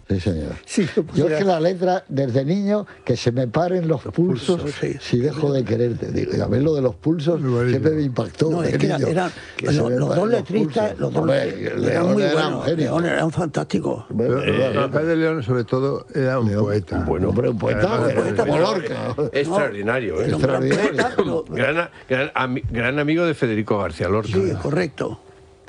Sí, señor. Sí, Yo es que la letra, desde niño, que se me paren los pulsos sí. si dejo de quererte. Digo, y a ver lo de los pulsos siempre me impactó. No, de es que niño, eran que se me los paren dos letristas, pulsos. los dos Hombre, eran muy era un buenos. genio. León eran fantásticos. Rafael de León, sobre todo, era un poeta. Bueno, hombre, un poeta, Además, como Lorca. Extraordinario, Era un gran poeta, pero... gran amigo de Federico García Lorca. Sí, correcto.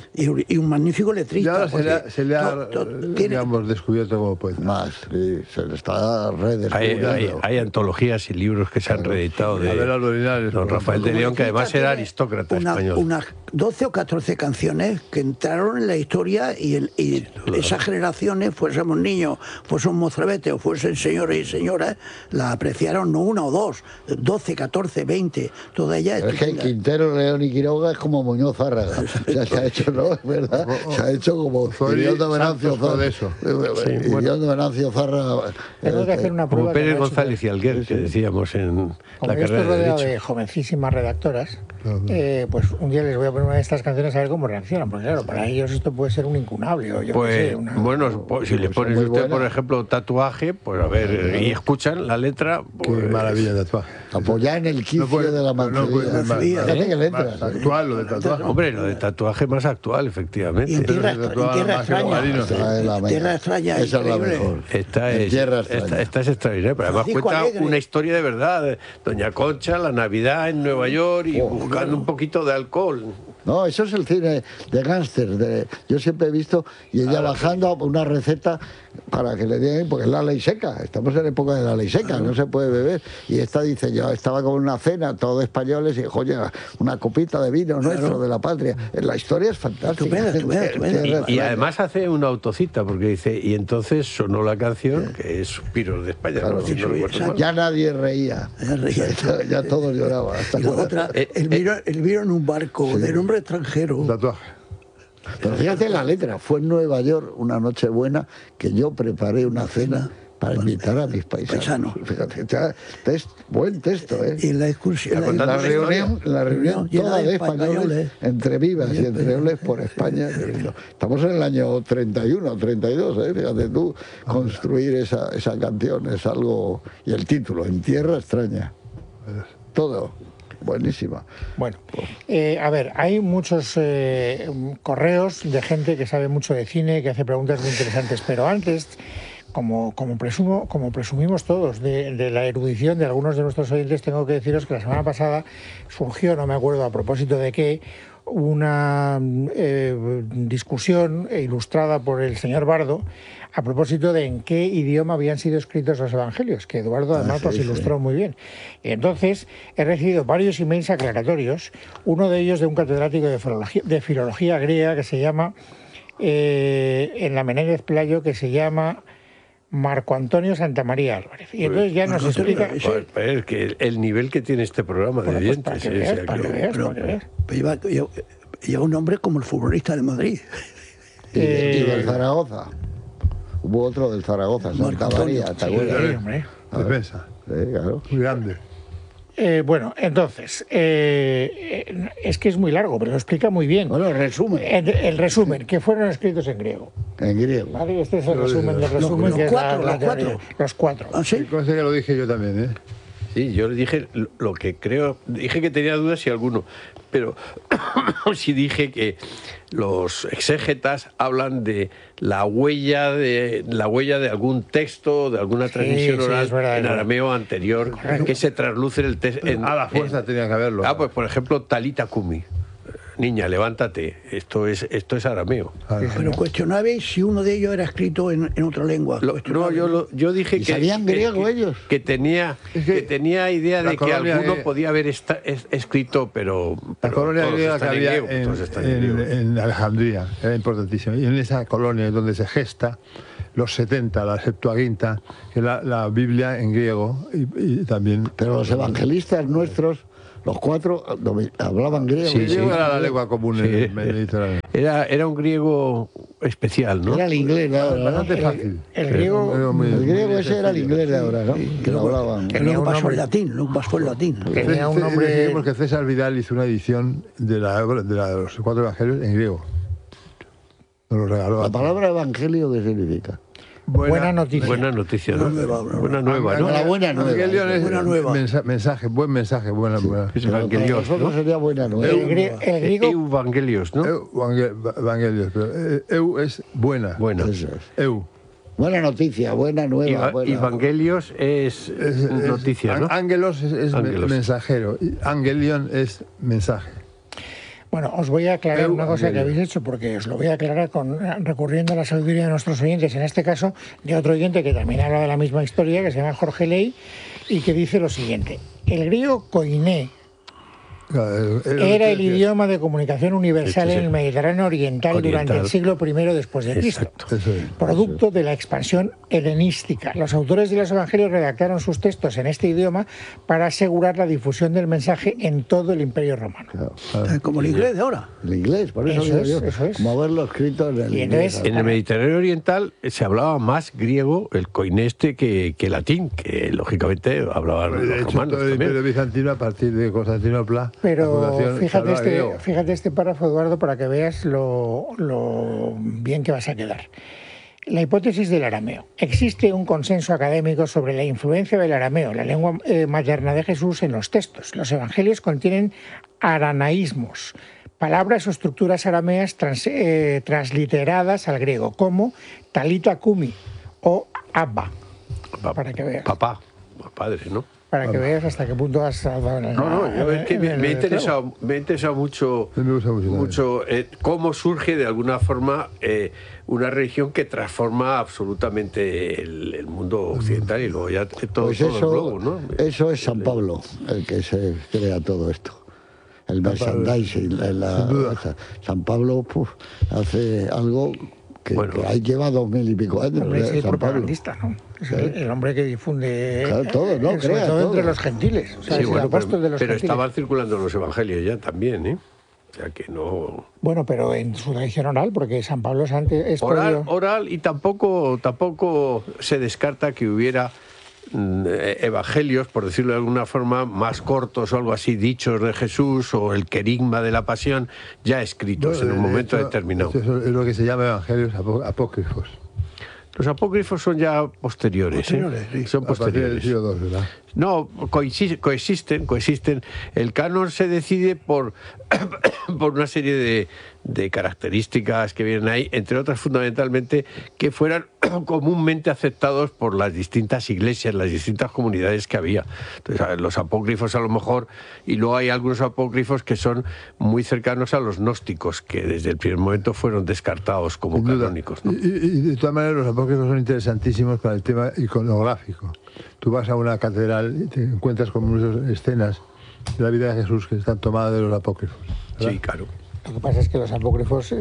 Y un magnífico Y letrista. ahora porque se le ha, tiene- digamos, descubierto como poeta. Más, sí, se le está redescubriendo. Hay antologías y libros que se han reeditado de Abelardo Linares, don Rafael de León, que además era tiene aristócrata español. Unas 12 o 14 canciones que entraron en la historia y esas generaciones, fuésemos niños, fuésemos mozalbetes o fuesen señores y señoras, la apreciaron no una o dos, 12, 14, 20, todas ellas. Pero es que Quintero, León y Quiroga es como Muñoz Zárraga. Ya se ha hecho, ¿no? Es verdad. Se ha hecho como Iriondo Venancio Zárraga. Iriondo Venancio Zárraga. Tengo que hacer una Como prueba. que Pérez no he hecho, González y Alguer, que decíamos en como la yo estoy carrera de rodeado Derecho. de jovencísimas redactoras, pues un día les voy a poner una de estas canciones a ver cómo reaccionan, porque claro, para ellos esto puede ser un incunable. O yo qué Pues sé, una... bueno, pues, si le pones muy usted, buenas. por ejemplo, tatuaje, pues a ver, y escuchan la letra. Qué Pues, maravilla de tatuaje. Apoyar en el quicio de la no puede ser mantería. más, Fíjate que letras. más actual lo de tatuaje. hombre, lo de tatuaje más actual, efectivamente. Y en tierra, Pero se tatuaba en tierra más que extraña. Bogarino. Esa es la En tierra mejor. extraña, Esa es la increíble. mejor. Esta En es, tierra extraña. esta es extraordinaria, pero además Francisco cuenta Alegre. una historia de verdad. Doña Concha, la Navidad en Nueva York y buscando un poquito de alcohol. No, eso es el cine de gángster. Yo siempre he visto, y ella bajando a una receta para que le den, porque es la ley seca. Estamos en época de la ley seca, no se puede beber. Y esta dice, yo estaba con una cena, todos españoles, y dijo, oye, una copita de vino nuestro, de la patria. La historia es fantástica. Estupenda. Y además hace una autocita, porque dice, y entonces sonó la canción, que es Suspiros de España. Claro, ¿no? Si no recuerdo mal. ya nadie reía. Ya reía. Ya todos lloraban. Hasta Y la cuando- otra, el vino en un barco de nombre extranjero. Tatuaje. Pero fíjate la letra, fue en Nueva York una noche buena que yo preparé una cena para invitar a mis paisanos. Fíjate, buen texto, ¿eh? Y en la excursión. Está contando La reunión llena toda de de españoles, entre vivas y entreoles por España. Estamos en el año 31, 32, ¿eh? Fíjate tú, construir esa canción es algo... Y el título, En tierra extraña. Todo. Buenísima. Bueno, a ver, hay muchos correos de gente que sabe mucho de cine, que hace preguntas muy interesantes, pero antes, como presumimos todos de la erudición de algunos de nuestros oyentes, tengo que deciros que la semana pasada surgió, no me acuerdo a propósito de qué, una discusión ilustrada por el señor Bardo a propósito de en qué idioma habían sido escritos los evangelios, que Eduardo además los ilustró muy bien. Y entonces he recibido varios emails aclaratorios, uno de ellos de un catedrático de filología griega que se llama, en la Menéndez Pelayo, que se llama Marco Antonio Santamaría Álvarez. Y entonces ya nos explica... Pues, es que el nivel que tiene este programa de Bueno, pues oyentes. para que veas, para que veas, para que veas. Pero lleva un nombre como el futbolista de Madrid. Y del Zaragoza. Hubo otro del Zaragoza, Santa María, ¿te acuerdas? Sí, hombre. Defensa. Sí, claro. Muy grande. Bueno, entonces, es que es muy largo, pero lo explica muy bien. Bueno, resumen. El resumen, que fueron escritos en griego. En griego. ¿Vale? Este es el resumen del resumen. los que es cuatro, la los teoría. cuatro. Los cuatro. ¿Ah, sí? Conste que lo dije yo también, ¿eh? Sí, yo le dije lo que creo, dije que tenía dudas si alguno, pero sí dije que los exégetas hablan de la huella de algún texto, de alguna transmisión sí, oral es verdad, en es verdad. arameo anterior, que se trasluce en el texto. A la fuerza tenía que haberlo. Pues por ejemplo, Talita Kumi. Niña, levántate. Esto es arameo. Pero cuestionabais si uno de ellos era escrito en otra lengua. Yo dije ¿Y que sabían griego ellos? que tenía idea la de que colonia alguno griega- podía haber escrito, pero La colonia todos griega que están en había griego, todos están en griego. en Alejandría era importantísima. Y en esa colonia es donde se gesta los 70, la Septuaginta, que es la Biblia en griego y también... Pero los evangelistas nuestros, los cuatro, hablaban griego. Sí, El griego era la lengua común en el Mediterráneo. Era un griego especial, ¿no? Era el inglés de ahora, ¿no? Bastante fácil. El griego... Muy- El griego muy ese era el sencillo. inglés de ahora, ¿no? Que lo hablaban. Que luego un pasó nombre. el latín, luego pasó el latín. Tenía un nombre... Decimos que César Vidal hizo una edición de los cuatro evangelios en griego. Nos lo regaló. La palabra evangelio, ¿qué significa? Buena noticia. Buena noticia, ¿no? Buena nueva, ¿no? La buena nueva. Evangelion es Buena nueva. mensaje, buen mensaje, buena. Es Para Evangelios, nosotros ¿no? sería buena nueva. El griego, Evangelios, ¿no? Evangelios, pero eu es buena. Bueno. Eso es. Eu. Buena noticia, buena nueva. buena. Evangelios es noticia, ¿no? Ángelos es Ángelos. mensajero. Y Evangelion es mensaje. bueno, os voy a aclarar una cosa que habéis hecho, porque os lo voy a aclarar recurriendo a la sabiduría de nuestros oyentes, en este caso de otro oyente que también habla de la misma historia, que se llama Jorge Ley, y que dice lo siguiente: el griego koiné era el idioma de comunicación universal en el Mediterráneo Oriental durante el siglo I después de Cristo, Exacto. Eso es. producto de la expansión helenística. Los autores de los evangelios redactaron sus textos en este idioma para asegurar la difusión del mensaje en todo el Imperio Romano. Claro. Como el inglés de ahora. El inglés, por eso, Eso digo es, yo, eso es. como haberlo escrito en el Y inglés. entonces, En el Mediterráneo Oriental se hablaba más griego, el koineste, que latín, que lógicamente hablaban De los hecho, romanos todo el también. Imperio bizantino a partir de Constantinopla. la Pero fundación se hablaba griego. fíjate este párrafo, Eduardo, para que veas lo bien que vas a quedar. La hipótesis del arameo. Existe un consenso académico sobre la influencia del arameo, la lengua materna de Jesús, en los textos. Los evangelios contienen aranaísmos, palabras o estructuras arameas transliteradas al griego, como talita kumi o abba, para que veas. Papá, padre, ¿no? Para que veas hasta qué punto has dado en el No, yo es que en me el ha clavo. interesado mucho, A mí me gusta mucho cómo surge de alguna forma una religión que transforma absolutamente el mundo occidental y luego ya todo, Pues todo el eso, globo, ¿no? eso es San Pablo, el que se crea todo esto. El merchandising. San Pablo hace algo que ahí lleva 2000 y pico años. Hombre, es el San Pablo. propagandista, ¿no? Es el hombre que difunde Claro, todo, ¿no? sobre Crea todo todo. entre los gentiles. O sea, Sí, es bueno, el apóstol de los pero gentiles. estaban circulando los evangelios ya también, ¿eh? O sea que no... Bueno, pero en su tradición oral, porque San Pablo es Oral, previo- oral, y tampoco se descarta que hubiera evangelios, por decirlo de alguna forma, más cortos o algo así, dichos de Jesús o el querigma de la pasión, ya escritos en un momento determinado. Eso es lo que se llama evangelios apócrifos. Los apócrifos son ya posteriores, Posteriores, sí. son A partir del posteriores. siglo II, ¿verdad? No, coexisten. El canon se decide por una serie de características que vienen ahí, entre otras fundamentalmente que fueran comúnmente aceptados por las distintas iglesias, las distintas comunidades que había. Entonces, los apócrifos a lo mejor, y luego hay algunos apócrifos que son muy cercanos a los gnósticos, que desde el primer momento fueron descartados como Sin duda. canónicos, ¿no? Y de todas maneras los apócrifos son interesantísimos para el tema iconográfico. Tú vas a una catedral y te encuentras con muchas escenas de la vida de Jesús que están tomadas de los apócrifos, ¿verdad? Sí, claro. Lo que pasa es que los apócrifos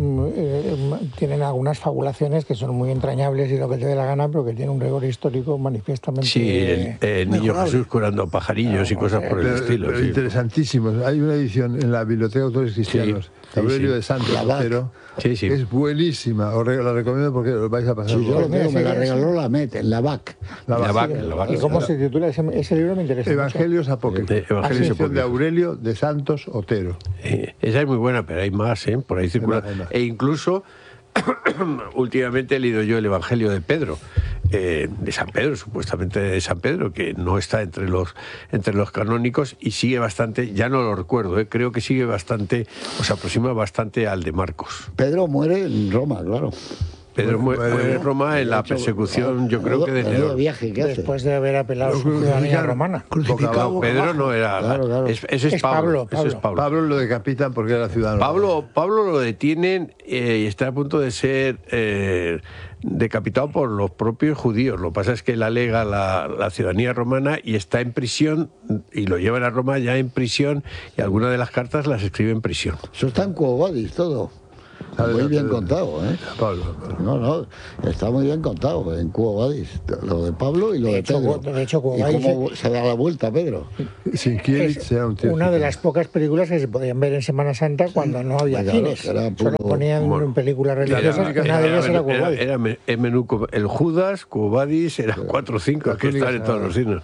tienen algunas fabulaciones que son muy entrañables y lo que te dé la gana, pero que tienen un rigor histórico manifiestamente... Sí, el niño mejorable. Jesús curando pajarillos y cosas por el Pero estilo. Sí. interesantísimos. Hay una edición en la Biblioteca de Autores Cristianos, sí, Aurelio sí. de Santos La VAC. Otero, Sí, sí. que es buenísima. La recomiendo porque os vais a pasar. Sí, yo por- lo tengo, me la sí, regaló la MET, en la VAC. La La VAC. vaca. ¿Y cómo se titula? Ese libro me interesa mucho. Evangelios apócrifos. Evangelios Es edición de apócrifos. Aurelio de Santos Otero. Esa es muy buena, pero hay más, ¿eh? Por ahí circula. Hay más. E incluso, últimamente he leído yo el Evangelio de Pedro, de San Pedro, supuestamente de San Pedro, que no está entre los canónicos y sigue bastante, ya no lo recuerdo, creo que sigue bastante, o se aproxima bastante al de Marcos. Pedro muere en Roma, claro. Pedro muere en Roma en la persecución, yo creo que de Menudo Nerón. viaje que hace. Después de haber apelado a su Lo ciudadanía crucifican. romana. Crucificado. Boca Pedro abajo. no era... Claro, claro. Ese es Es Pablo. Pablo, Ese es Pablo. Pablo lo decapitan porque era ciudadano. Pablo lo detienen y está a punto de ser decapitado por los propios judíos. Lo que pasa es que él alega la ciudadanía romana y está en prisión y lo llevan a Roma ya en prisión y algunas de las cartas las escribe en prisión. Eso está en Quo Vadis todo. Muy bien contado, ¿eh? Pablo. No, está muy bien contado en Quo Vadis. Lo de Pablo y lo de hecho, Pedro. de hecho, Quo y Vadis cómo se da la vuelta, Pedro. Sienkiewicz Es era un tío. una de las pocas películas que se podían ver en Semana Santa cuando no había claro, cines. que era puro- Solo ponían Bueno, películas religiosas. única- Una de ellas era Quo Vadis. Era el menú, el Judas, Quo Vadis, era 4 o 5 que están en todos los cines.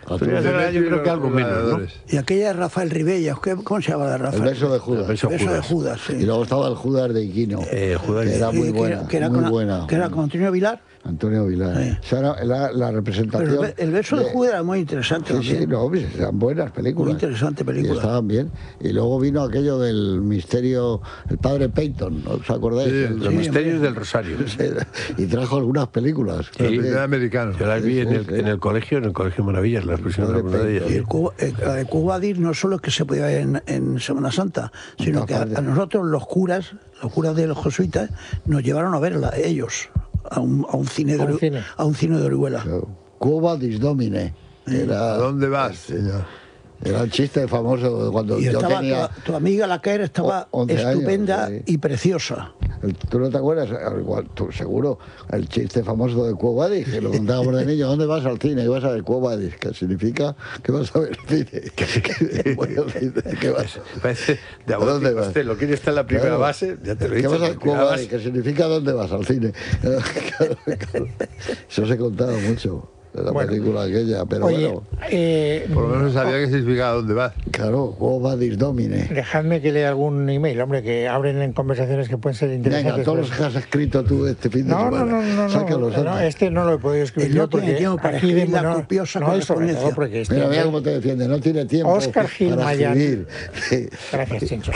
Antonio Azagra yo creo que algo menos, ¿no? Y aquella de Rafael Ribella, ¿cómo se llama la de Rafael? El beso de Judas. El beso de Eso de Judas, sí. Y luego estaba el Judas de Iquino, Judas que era de- muy buena, que era muy con, buena. que era con Antonio Vilar. Antonio Vilar. Sí. Esa era la representación. Pero el beso de Judas era muy interesante. Sí, sí, también. no, pues, eran buenas películas. Muy interesante película. Y estaban bien. Y luego vino aquello del misterio, el padre Peyton, ¿no os acordáis? Sí, Los misterios del Rosario. Y trajo algunas películas. El Sí. primer americano. Yo las vi en Sí, sí. el colegio Maravillas, las pusieron alguna de ellas. Y la de Cuba Badis no solo es que se podía ver en Semana Santa, sino que a nosotros los curas de los jesuitas, nos llevaron a verla, ellos, a un cine de Orihuela. Cuba Disdomine. ¿A dónde vas, señor? Era el chiste famoso cuando Y yo estaba, tenía... tu amiga Laquer estaba 11 años, estupenda sí. y preciosa. ¿Tú no te acuerdas? Igual, tú seguro, el chiste famoso de Quo Vadis, que lo contábamos de niño. ¿Dónde vas al cine? Y vas a ver Quo Vadis, que significa que vas a ver cine. Voy al cine, ¿qué vas? Parece de ¿A dónde vas? usted lo quiere estar en la primera Claro. base, ya te lo he ¿Qué dicho. vas a la ver Quo primera Vadis? base. Que significa ¿dónde vas al cine? Claro. Eso se contaba mucho de la Bueno. película aquella, pero Oye, bueno, Por lo menos sabía que significaba dónde vas. claro, Quo Vadis Domine. dejadme que lea algún email, hombre, que abren en conversaciones que pueden ser interesantes. Venga, todos los que has escrito tú este fin de No, semana. Sácalos, no, anda. este no lo he podido escribir Él no yo porque tiene tiempo para aquí escribir la no, copiosa no, y sobre correspondencia. todo porque este Mira, mira hombre- cómo te defiende, no tiene tiempo Óscar Gil para Mayán. escribir. Sí. Gracias, Chincho.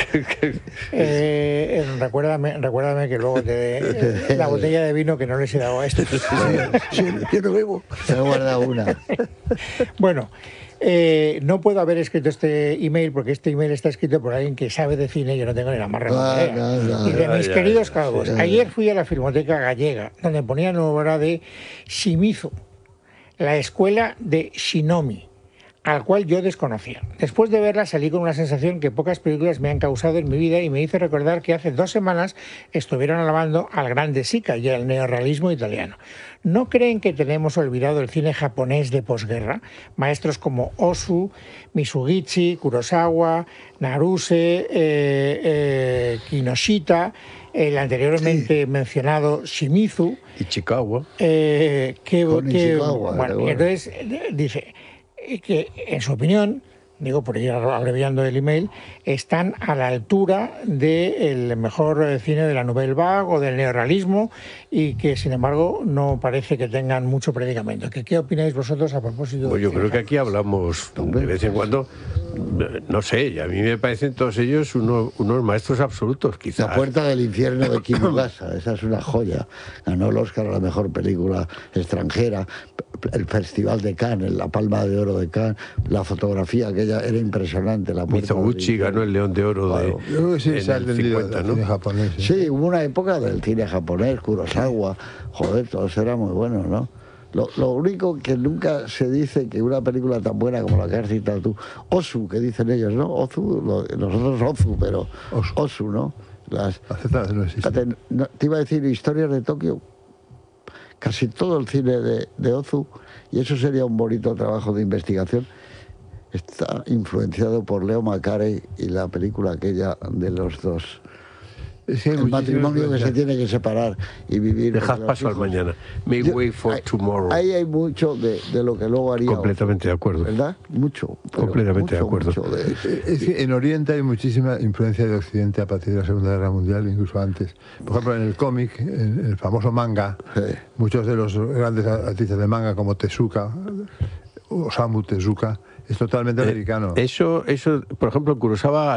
Recuérdame que luego te dé la botella de vino que no les he dado a este. Sí, yo no bebo. Se ha guardado una. Bueno, no puedo haber escrito este email porque este email está escrito por alguien que sabe de cine y yo no tengo ni la más remota idea. no, Dice, mis ya, queridos ya, calvos, ayer fui a la Filmoteca Gallega donde ponían obra de Shimizu, la escuela de Shinomi, al cual yo desconocía. Después de verla salí con una sensación que pocas películas me han causado en mi vida y me hizo recordar que hace 2 semanas estuvieron alabando al gran De Sica y al neorrealismo italiano. ¿No creen que tenemos olvidado el cine japonés de posguerra? Maestros como Ozu, Mizugichi, Kurosawa, Naruse, Kinoshita, el anteriormente mencionado Shimizu, Y Chicago. Con Ishikawa, bueno, bueno. y entonces dice que en su opinión, digo por ir abreviando el email, están a la altura del mejor cine de la Nouvelle Vague o del neorrealismo y que sin embargo no parece que tengan mucho predicamento. ¿Qué opináis vosotros a propósito? Pues yo del creo que cine aquí hablamos de vez en cuando, no sé, y a mí me parecen todos ellos unos maestros absolutos, quizás. La puerta del infierno de Kinugasa, esa es una joya. Ganó el Oscar a la mejor película extranjera, el Festival de Cannes, la Palma de Oro de Cannes, la fotografía aquella era impresionante. La puerta del Mizoguchi infierno. ganó el León de Oro Claro. Yo creo que sí en se ha el entendido 50, el ¿no? cine japonés. Sí, hubo una época del cine japonés, Kurosawa, joder, todo eso era muy bueno, ¿no? Lo único que nunca se dice que una película tan buena como la que has citado tú, Ozu, que dicen ellos, ¿no? Ozu, nosotros Ozu, pero Ozu, ¿no? Acepta, no existe. Fíjate, te iba a decir Historias de Tokio, casi todo el cine de Ozu, y eso sería un bonito trabajo de investigación, está influenciado por Leo Macarey y la película aquella de los dos. Es que hay El muchísima matrimonio que se influencia. tiene que separar y vivir. Dejad entre los paso al hijos. mañana. Make Yo- way for ahí- tomorrow. Ahí hay mucho de lo que luego haría. Completamente de acuerdo. ¿Verdad? Mucho. pero Completamente de mucho, acuerdo. mucho de- Es que en Oriente hay muchísima influencia de Occidente a partir de la Segunda Guerra Mundial, incluso antes. Por ejemplo, en el cómic, en el famoso manga, Sí. muchos de los grandes artistas de manga, como Tezuka, Osamu Tezuka, es totalmente americano. Eso, por ejemplo, en Kurosawa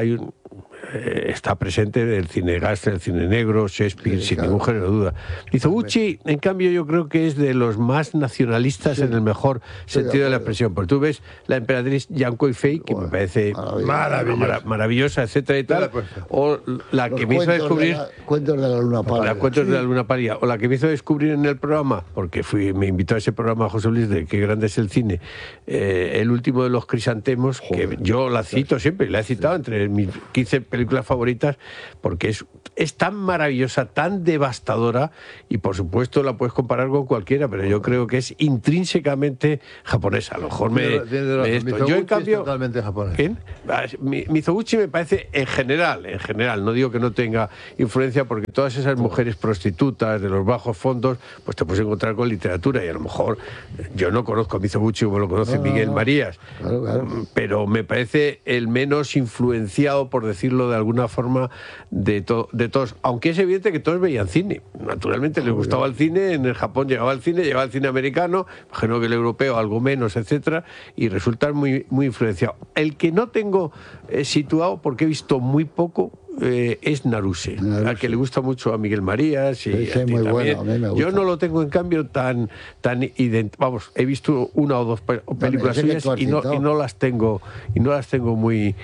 está presente el cine gángster, el cine negro, Shakespeare, Sí, sin claro. ningún género de duda. Mizoguchi, en cambio, yo creo que es de los más nacionalistas en el mejor sentido de la expresión. Porque tú ves la emperatriz Yanko Fei, que me parece maravillosa, etcétera y Te la tal, he puesto. o la Los que me hizo cuentos descubrir... cuentos de la luna pálida. La cuentos de la luna pálida, o la que me hizo descubrir en el programa, porque me invitó a ese programa José Luis de Qué grande es el cine, el último de los crisantemos, que yo la cito siempre, la he citado entre mis 15 películas favoritas porque es tan maravillosa, tan devastadora, y por supuesto la puedes comparar con cualquiera, pero yo creo que es intrínsecamente japonesa. A lo mejor yo en cambio... Es totalmente japonés. ¿Quién? Mizoguchi me parece en general, no digo que no tenga influencia, porque todas esas mujeres prostitutas de los bajos fondos, pues te puedes encontrar con literatura, y a lo mejor yo no conozco a Mizoguchi como lo conoce Miguel Marías, claro. Pero me parece el menos influenciado, por decirlo de alguna forma, de todos, aunque es evidente que todos veían cine, naturalmente les gustaba el cine, en el Japón llegaba el cine americano, imagino que el europeo algo menos, etcétera, y resultan muy, muy influenciados. El que no tengo situado, porque he visto muy poco, es Naruse, a que le gusta mucho a Miguel Marías y sí, muy bueno, a mí me gusta. Yo no lo tengo en cambio tan vamos, he visto una o dos películas suyas y no las tengo muy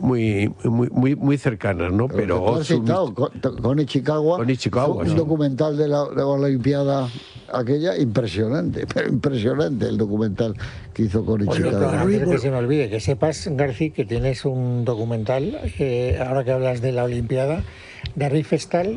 cercanas, ¿no? Pero con Ichikawa, un documental de la Olimpiada aquella, impresionante el documental que hizo con Ichikawa. Antes de que se me olvide, que sepas, García, que tienes un documental, ahora que hablas de la Olimpiada, de Riefenstahl,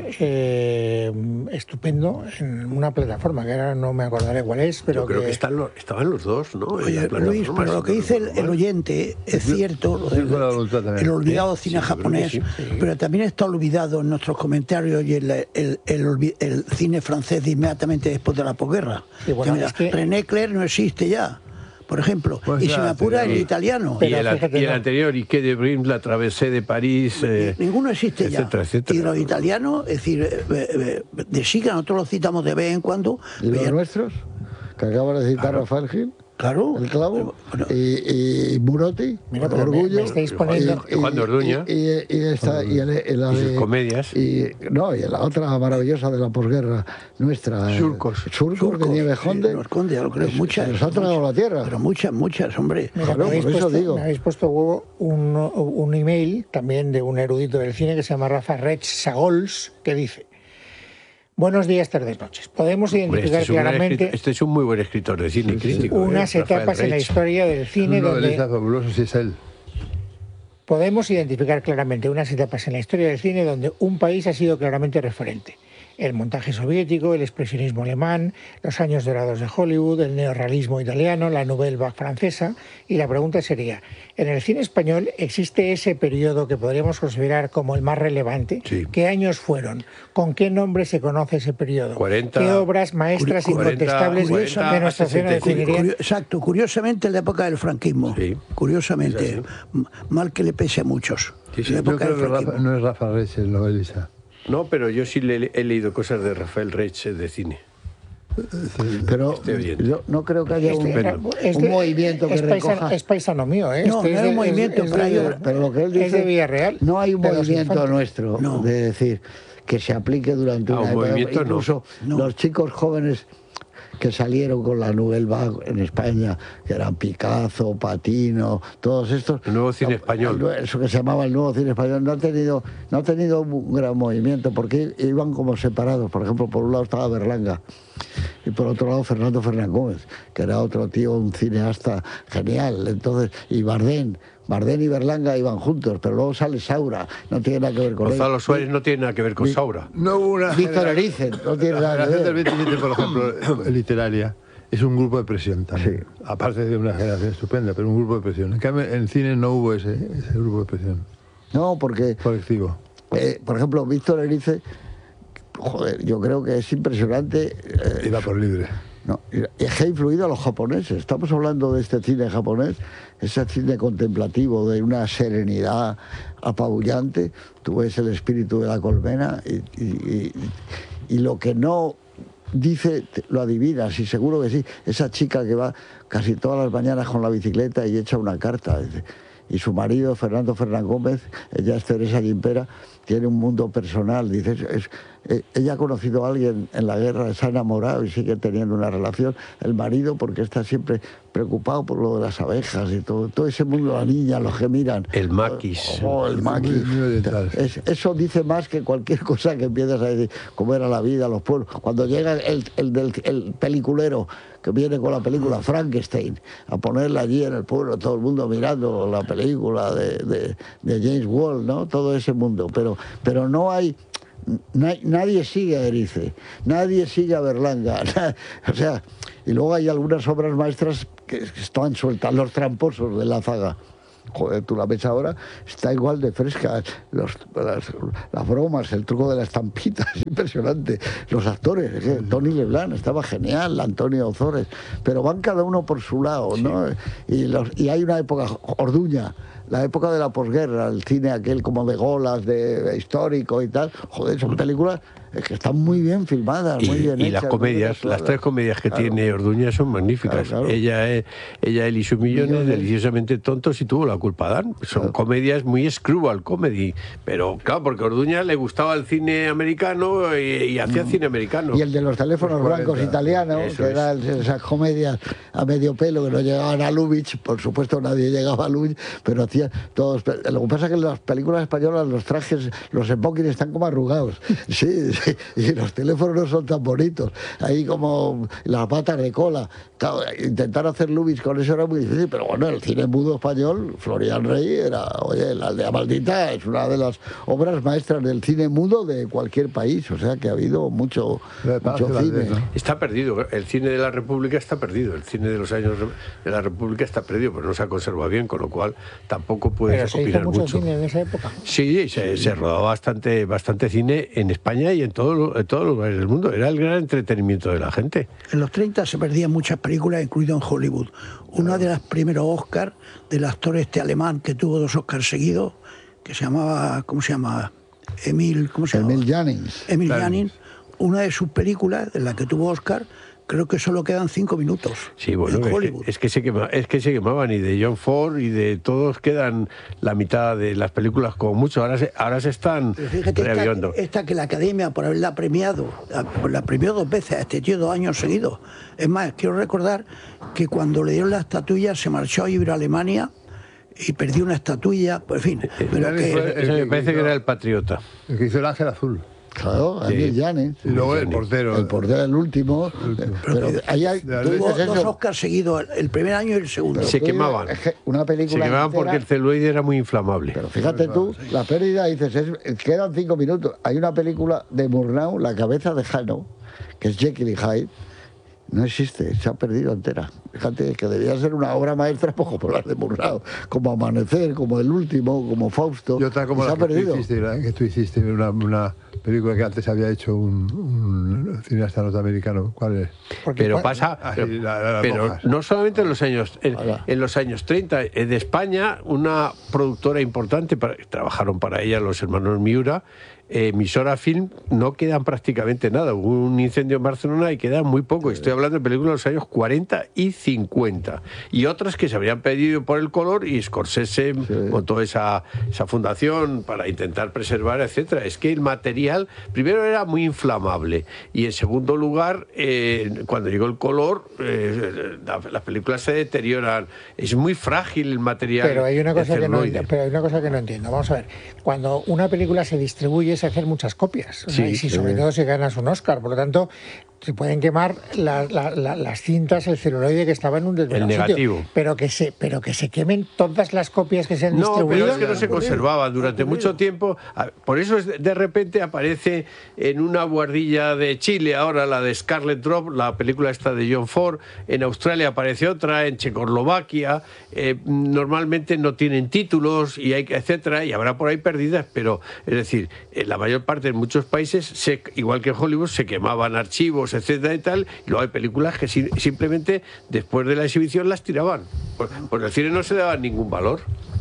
estupendo, en una plataforma que ahora no me acordaré cuál es, pero yo creo que estaban los dos, ¿no? Oye, Luis, pero lo que dice el oyente es cierto, el olvidado cine japonés, pero también está olvidado en nuestros comentarios y el cine francés de inmediatamente después de la posguerra. Sí, bueno, René Clair no existe ya, por ejemplo, y si me apura el italiano. Y el anterior, y que de Brim, la travesé de París. Ninguno existe etcétera, ya. Etcétera. Y los italianos, es decir, de Sica nosotros los citamos de vez en cuando. ¿Y los nuestros? Que acaba de citar Rafael Gil. Claro. El clavo. Y Murotti. Mira, Orgullo. Me estáis poniendo... Y Juan de Orduña. Y sus comedias. Y la otra maravillosa de la posguerra nuestra. Surcos de Nieves Conde. Ya lo creo. Muchas. Nos ha tragado la tierra. Pero muchas, hombre. Mira, por eso digo. Me habéis puesto huevo un email también de un erudito del cine que se llama Rafa Rech Sagols, que dice: buenos días, tardes, noches. Podemos identificar claramente... Este es un muy buen escritor de cine crítico. Unas etapas en la historia del cine donde... fabuloso, si es él. Podemos identificar claramente unas etapas en la historia del cine donde un país ha sido claramente referente. El montaje soviético, el expresionismo alemán, los años dorados de Hollywood, el neorrealismo italiano, la Nouvelle Vague francesa. Y la pregunta sería, ¿en el cine español existe ese periodo que podríamos considerar como el más relevante? Sí. ¿Qué años fueron? ¿Con qué nombre se conoce ese periodo? 40, ¿Qué obras maestras incontestables de nuestra cine definirían? Exacto, curiosamente en la época del franquismo. Sí. Curiosamente, mal que le pese a muchos. Sí, yo creo que no es Rafa Rech el novelista. No, pero yo sí he leído cosas de Rafael Rech de cine. Pero yo no creo que haya un movimiento que recoja... Es paisano mío, ¿eh? No, no hay un movimiento, pero lo que él dice... Es de Villarreal. No hay un movimiento nuestro, de decir, que se aplique durante una época. Incluso los chicos jóvenes que salieron con la Nouvelle Vague en España, que eran Picasso, Patino, todos estos... El nuevo cine español. Eso que se llamaba el nuevo cine español, no ha tenido un gran movimiento, porque iban como separados. Por ejemplo, por un lado estaba Berlanga, y por otro lado Fernando Fernán Gómez, que era otro tío, un cineasta genial. Entonces, y Bardén y Berlanga iban juntos, pero luego sale Saura, no tiene nada que ver con Gonzalo Suárez no tiene nada que ver con Saura. No hubo una Víctor Erice, no tiene nada que ver. La generación del 27, por ejemplo, literaria, es un grupo de presión también. Sí. Aparte de una generación estupenda, pero un grupo de presión. En cambio, en cine no hubo ese grupo de presión. No, porque... colectivo. Por ejemplo, Víctor Erice, joder, yo creo que es impresionante. Iba por libre. No, es que ha influido a los japoneses. Estamos hablando de este cine japonés, ese cine contemplativo de una serenidad apabullante. Tú ves El espíritu de la colmena y lo que no dice lo adivinas, y seguro que sí. Esa chica que va casi todas las mañanas con la bicicleta y echa una carta. Y su marido, Fernando Fernán Gómez, ella es Teresa Gimpera, tiene un mundo personal. Dices, ella ha conocido a alguien en la guerra, se ha enamorado y sigue teniendo una relación, el marido, porque está siempre preocupado por lo de las abejas y todo ese mundo, la niña, los que miran. El maquis. El maquis. Eso dice más que cualquier cosa que empiezas a decir, cómo era la vida, los pueblos. Cuando llega el peliculero que viene con la película Frankenstein a ponerla allí en el pueblo, todo el mundo mirando la película de James Wall, ¿no? Todo ese mundo. Pero no hay... Nadie sigue a Erice, nadie sigue a Berlanga, o sea, y luego hay algunas obras maestras que están sueltas, Los tramposos de la Zaga. Joder, tú la ves ahora, está igual de fresca, las bromas, el truco de la estampita, es impresionante. Los actores, Tony Leblanc estaba genial, Antonio Ozores, pero van cada uno por su lado, ¿no? Y hay una época, Orduña, la época de la posguerra, el cine aquel como de Golas, de histórico y tal, joder, son películas que están muy bien filmadas, muy bien hechas. Y las comedias, las 3 comedias que tiene Orduña son magníficas. Claro. Ella, él y sus millones, deliciosamente tontos y tuvo la culpa Dan. Son comedias muy screwball comedy, pero claro, porque a Orduña le gustaba el cine americano y hacía cine americano. Y el de los teléfonos blancos italianos, que eran esas comedias a medio pelo que no llegaban a Lubitsch, por supuesto nadie llegaba a Lubitsch, pero hacían todos. Lo que pasa es que en las películas españolas los trajes, los smokings están como arrugados. Sí. Y los teléfonos no son tan bonitos, ahí como las patas de cola. Claro, intentar hacer Lubitsch con eso era muy difícil, pero bueno, el cine mudo español, Florian Rey era, oye, La aldea maldita es una de las obras maestras del cine mudo de cualquier país, o sea que ha habido mucho cine. Está perdido, el cine de la República está perdido, el cine de los años de la República está perdido, pero no se ha conservado bien, con lo cual tampoco puedes opinar mucho. ¿Pero se hizo mucho cine en esa época? Sí, se rodaba bastante cine en España y en todos los lugares del mundo. Era el gran entretenimiento de la gente. En los 30 se perdían muchas películas, incluido en Hollywood. Una de las primeros Oscars del actor alemán que tuvo 2 Oscars seguidos, que se llamaba, ¿cómo se llama? Emil Jannings. Emil Jannings. Una de sus películas, en la que tuvo Oscar, creo que solo quedan 5 minutos. Sí, bueno, es que se quemaban, y de John Ford y de todos quedan la mitad de las películas como mucho. Ahora se están reavivando. Esta que la Academia, por haberla premiado, la premió 2 veces a este tío 2 años seguidos. Es más, quiero recordar que cuando le dieron la estatuilla se marchó a vivir a Alemania y perdió una estatuilla, pues en fin. Pero eso me parece que era el Patriota. El que hizo El Ángel Azul. Claro, Emil Jannings. Y luego el portero. El portero, el último. Pero ahí hay tuvo 2 Oscars seguidos, el primer año y el segundo. Se quemaban. Una película se quemaban entera, porque el celuloide era muy inflamable. Pero fíjate tú, la pérdida, dices, quedan 5 minutos. Hay una película de Murnau, La cabeza de Jano, que es Jekyll y Hyde. No existe, se ha perdido entera. Fíjate que debía ser una obra maestra poco por las de Murnau, como Amanecer, como El último, como Fausto. Y otra como la que tú hiciste, una película que antes había hecho un cineasta norteamericano. ¿Cuál es? Pero pasa, pero no solamente en los años 30, de España, una productora importante, trabajaron para ella los hermanos Miura, emisora Film, no quedan prácticamente nada. Hubo un incendio en Barcelona y queda muy poco. Estoy hablando de películas de los años 40 y 50. Y otras que se habrían pedido por el color, y Scorsese montó esa fundación para intentar preservar, etcétera. Es que el material, primero, era muy inflamable, y en segundo lugar, cuando llegó el color, las películas se deterioran. Es muy frágil el material. Pero hay una cosa que no entiendo. Vamos a ver. Cuando una película se distribuye, hacer muchas copias, y sobre todo si ganas un Oscar, por lo tanto se pueden quemar las cintas, el celuloide que estaba en un determinado sitio, pero que se quemen todas las copias que se han distribuido. No, pero es que no se conservaban durante mucho tiempo. Por eso de repente aparece en una buhardilla de Chile ahora la de Scarlet Drop, la película esta de John Ford. En Australia aparece otra, en Checoslovaquia. Normalmente no tienen títulos, y etcétera, y habrá por ahí perdidas, pero es decir, la mayor parte en muchos países, igual que en Hollywood, se quemaban archivos, etcétera y tal, y luego hay películas que simplemente después de la exhibición las tiraban. Porque el cine no se daba ningún valor.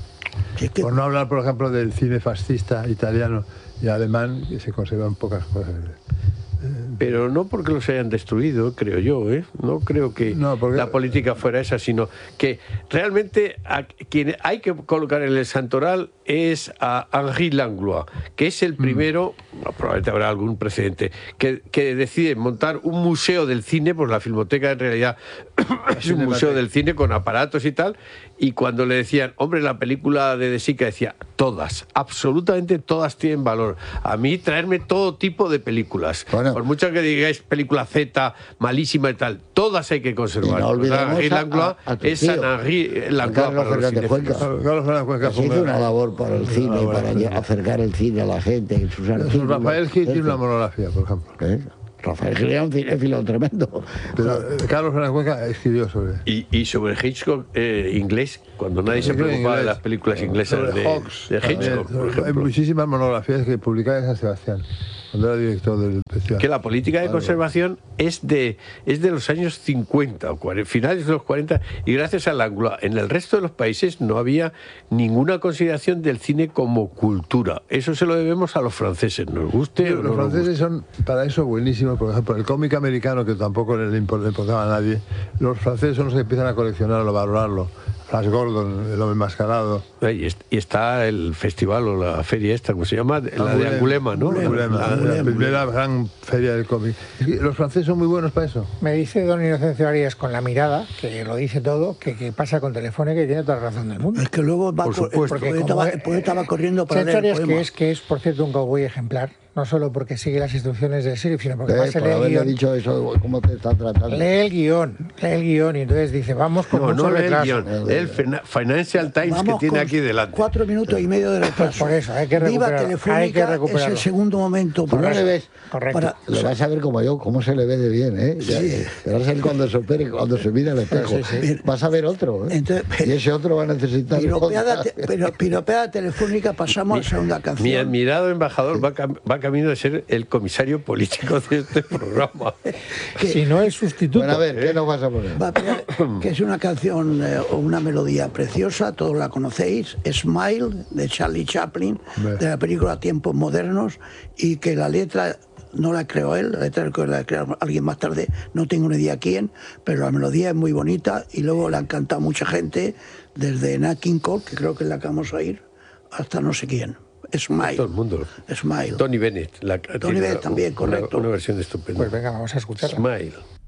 Por no hablar, por ejemplo, del cine fascista italiano y alemán, que se conservan pocas cosas pero no porque los hayan destruido, creo yo, ¿eh? No creo que la política fuera esa, sino que realmente a quien hay que colocar en el santoral es a Henri Langlois, que es el primero, probablemente habrá algún precedente, que decide montar un museo del cine, pues la Filmoteca en realidad es un museo del cine con aparatos y tal, y cuando le decían, hombre, la película de Sica, decía, todas, absolutamente todas tienen valor. A mí traerme todo tipo de películas, por mucho que digáis película Z, malísima y tal, todas hay que conservar. No olvidemos Henri Langlois es San Henri Langlois para los cinéfilos. Carlos Fernández Cuenca hizo una labor para el cine, para acercar el cine a la gente. Rafael Gil tiene una monografía, por ejemplo. Rafael Gil era un cinéfilo tremendo. Pero Carlos Fernández Cuenca escribió sobre... Y sobre Hitchcock inglés, cuando nadie se preocupaba de las películas inglesas de Hitchcock, por ejemplo. Hay muchísimas monografías que publicaba en San Sebastián, cuando era director del festival. Que la política de conservación es de los años 50 o 40, finales de los 40, y gracias a Langlois en el resto de los países no había ninguna consideración del cine como cultura. Eso se lo debemos a los franceses, nos guste o no. Los franceses son para eso buenísimos. Por ejemplo, el cómic americano, que tampoco le importaba a nadie, los franceses son los que empiezan a coleccionarlo, a valorarlo. Flash Gordon, el hombre enmascarado. Y está el festival o la feria esta, ¿cómo se llama? La de Angulema, ¿no? La primera gran feria del cómic. Los franceses son muy buenos para eso. Me dice don Inocencio Arias con la mirada, que lo dice todo, que pasa con Telefónica y tiene toda la razón del mundo. Es que luego va el poeta va corriendo para leer el poema. Que es, por cierto, un cowboy ejemplar. No solo porque sigue las instrucciones del sheriff, sino porque se lee el guión. Dicho eso, ¿cómo te está tratando? Lee el guión y entonces dice, vamos con mucho retraso. El Financial Times vamos que tiene aquí delante. 4 minutos y medio de retraso. Pues por eso, hay que recuperarlo. Es el segundo momento. ¿Tú no le ves? Correcto. Lo vas a ver como yo, cómo se le ve de bien, ¿eh? Sí. Verás él cuando se opere, cuando se mira al espejo. Sí. Vas a ver otro, ¿eh? Entonces, y ese otro va a necesitar... Piropeada Telefónica, pasamos a la segunda canción. Mi admirado embajador va camino de ser el comisario político de este programa. Si no es sustituto. Bueno, a ver, ¿qué nos vas a poner? Que es una canción o una melodía preciosa, todos la conocéis, Smile, de Charlie Chaplin, de la película Tiempos Modernos, y que la letra no la creó él, la letra la creó alguien más tarde, no tengo ni idea quién, pero la melodía es muy bonita y luego la han cantado mucha gente, desde Nat King Cole, que creo que es la que vamos a oír, hasta no sé quién. Smile. Todo el mundo. Smile. Tony Bennett. Tony Bennett también, correcto. Una versión estupenda. Pues venga, vamos a escucharla. Smile.